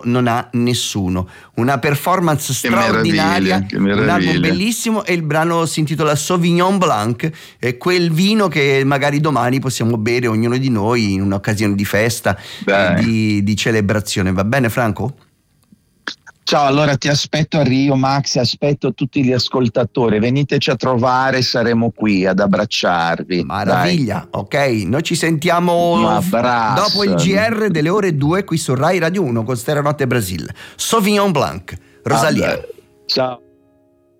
non ha nessuno. Una performance straordinaria, un album bellissimo, e il brano si intitola Sauvignon Blanc, è quel vino che magari domani possiamo bere ognuno di noi in un'occasione di festa, di celebrazione. Va bene, Franco? Ciao, allora ti aspetto a Rio, Max, aspetto tutti gli ascoltatori, veniteci a trovare, saremo qui ad abbracciarvi. Maraviglia, dai. Ok, noi ci sentiamo dopo il GR delle ore 2 qui su Rai Radio 1 con Stereo Notte Brasil. Sauvignon Blanc, Rosalia. Ciao.